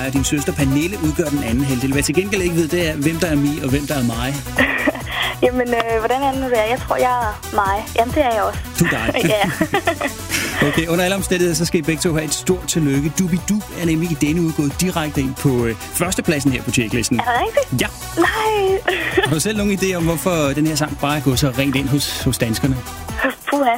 Din søster Pernille udgør den anden halvdel. Hvad jeg til gengæld ikke ved, det er, hvem der er mig og hvem der er mig. Jamen, hvordan er det nu, det er? Jeg tror, jeg er mig. Jamen, det er jeg også. Du er dig. Ja. Okay, under alle omstændigheder, så skal I begge to have et stort tillykke. Dubidub er nemlig i denne uge gået direkte ind på førstepladsen her på tjeklisten. Er det rigtigt? Ja. Nej. Har du selv nogen idé om, hvorfor den her sang bare er gået så rent ind hos danskerne? Puha.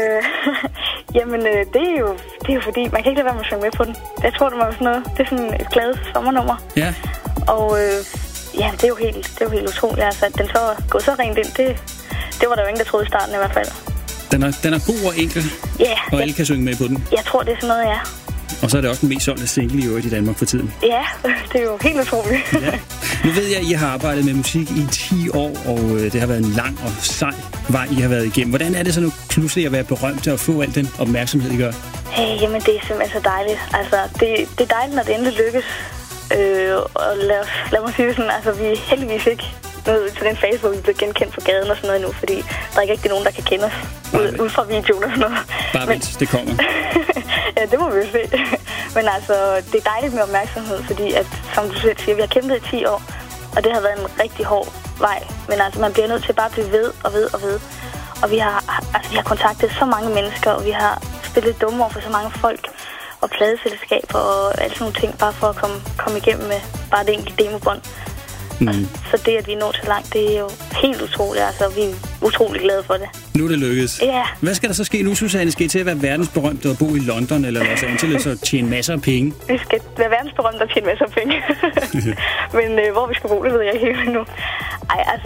Jamen, det er jo fordi, man kan ikke lade være med at synge med på den. Jeg tror, det var sådan noget. Det er sådan et glad sommernummer. Ja. Og ja, det er jo helt utroligt. Altså, at den så er gået så rent ind, det var der jo ingen, der troede i starten i hvert fald. Den er god og enkel, og alle kan synge med på den. Jeg tror, det er sådan noget, ja. Og så er det også den mest solgte single i øvrigt i Danmark for tiden. Ja, det er jo helt utroligt. Ja. Nu ved jeg, at I har arbejdet med musik i 10 år, og det har været en lang og sej vej, I har været igennem. Hvordan er det så nu pludselig at være berømt og få al den opmærksomhed, I gør? Jamen, det er simpelthen så dejligt. Altså, det er dejligt, når det endelig lykkes. Og lad mig sige det sådan, altså, vi er heldigvis ikke nået til den fase, hvor vi bliver genkendt på gaden og sådan noget nu, fordi der er ikke rigtig nogen, der kan kende os ud fra videoen og sådan noget. Bare vent, det kommer. Ja, det må vi jo se. Men altså, det er dejligt med opmærksomhed, fordi at, som du selv siger, vi har kæmpet i 10 år, og det har været en rigtig hård vej. Men altså, man bliver nødt til bare at blive ved og ved og ved. Og vi har kontaktet så mange mennesker, og vi har spillet dumme over for så mange folk og pladeselskaber og alle sådan nogle ting, bare for at komme igennem med bare det enkelte demobånd. Så det, at vi er nået så langt, det er jo helt utroligt. Altså, vi er utrolig glade for det. Nu er det lykkedes. Ja. Hvad skal der så ske nu, Susanne? Skal I til at være verdensberømt og bo i London eller Los Angeles og tjene masser af penge? Vi skal være verdensberømt og tjene masser af penge. Men hvor vi skal bo, det ved jeg ikke helt endnu. Ej, altså,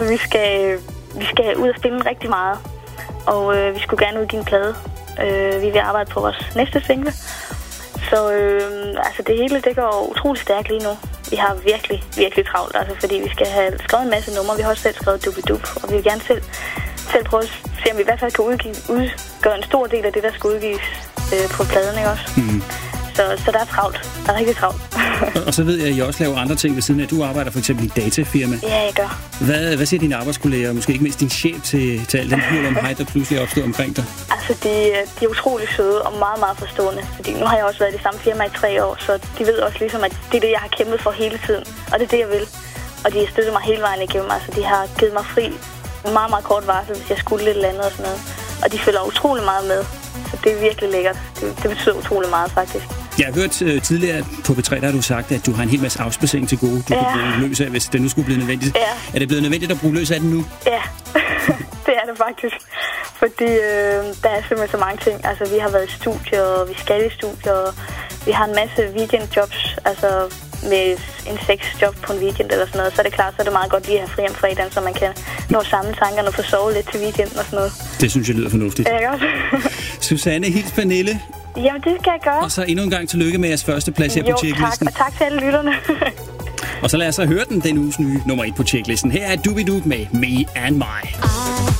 vi skal ud og spille rigtig meget. Og vi skulle gerne udgive en plade. Vi vil arbejde på vores næste single. Så altså det hele, det går utrolig stærkt lige nu. Vi har virkelig, virkelig travlt, altså, fordi vi skal have skrevet en masse numre. Vi har også selv skrevet Dubidub, og vi vil gerne selv prøve at se, om vi i hvert fald kan udgøre en stor del af det, der skal udgives på pladen, ikke også? Så der er travlt. Der er rigtig travlt. Og så ved jeg, at I også laver andre ting ved siden af. Du arbejder for eksempel i et datafirma. Ja, jeg gør. Hvad siger dine arbejdskolleger, og måske ikke mindst din chef, til al den hyld om hej, der pludselig er opstået omkring dig? Altså, de er utrolig søde og meget, meget forstående. Fordi nu har jeg også været i det samme firma i 3 år, så de ved også ligesom, at det er det, jeg har kæmpet for hele tiden. Og det er det, jeg vil. Og de har støttet mig hele vejen igennem. Altså, de har givet mig fri meget, meget kort varsel, hvis jeg skulle lidt eller andet og sådan noget. Og de følger utrolig meget med. Så det er virkelig lækkert. Det betyder utrolig meget, faktisk. Jeg har hørt tidligere på B3, der har du sagt, at du har en hel masse afspacering til gode, du kan bruge løs af, hvis det nu skulle blive nødvendigt. Ja. Er det blevet nødvendigt at bruge løs af den nu? Ja, det er det faktisk. Fordi der er simpelthen så mange ting. Altså, vi har været i studie, og vi skal i studie, og vi har en masse weekendjobs, altså med en 6-job på en weekend eller sådan noget. Så er det klart, så er det meget godt lige at have fri om fredagen, så man kan nå samle tankerne og få sovet lidt til weekenden og sådan noget. Det synes jeg lyder fornuftigt. Ja, godt. Susanne, hils Pernille. Jamen, det skal jeg gøre. Og så endnu en gang tillykke med jeres første plads her på tjeklisten. Tak, og tak til alle lytterne. Og så lad os så høre den uges nye nummer 1 på tjeklisten. Her er Dubidub med Me and My.